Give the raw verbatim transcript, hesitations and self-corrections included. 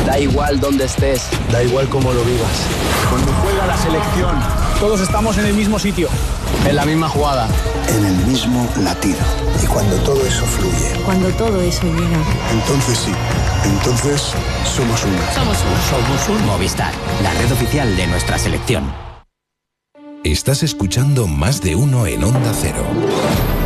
Da igual dónde estés, da igual cómo lo vivas. Cuando juega la selección, todos estamos en el mismo sitio, en la misma jugada, en el mismo latido. Y cuando todo eso fluye, cuando todo eso llega, entonces sí, entonces somos uno. Somos uno. Somos un Movistar, la red oficial de nuestra selección. Estás escuchando Más de Uno en Onda Cero.